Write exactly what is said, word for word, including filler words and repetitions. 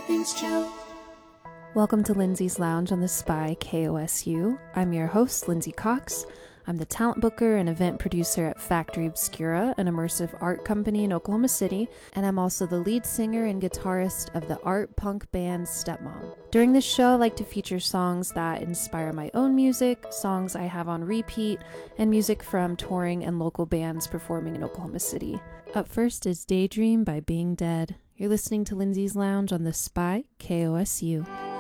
everything's chill. Welcome to Lindsay's Lounge on the Spy K O S U. I'm your host, Lindsay Cox. I'm the talent booker and event producer at Factory Obscura, an immersive art company in Oklahoma City, and I'm also the lead singer and guitarist of the art punk band Stepmom. During this show, I like to feature songs that inspire my own music, songs I have on repeat, and music from touring and local bands performing in Oklahoma City. Up first is Daydream by Being Dead. You're listening to Lindsay's Lounge on the Spy K O S U.